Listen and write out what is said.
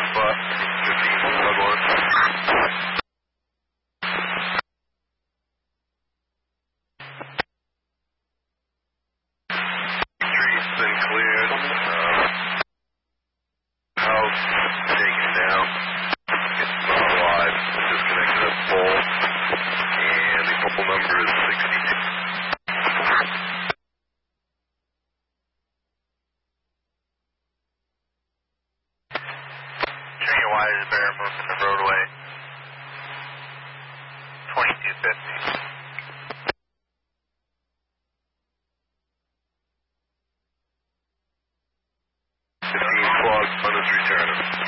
spot. 15 plug one. Street's been cleared. House taken down. It's not alive. It's disconnected a pole. And the couple number is 62. Tree wires bear moving the roadway. 2250. 15 clock on his return.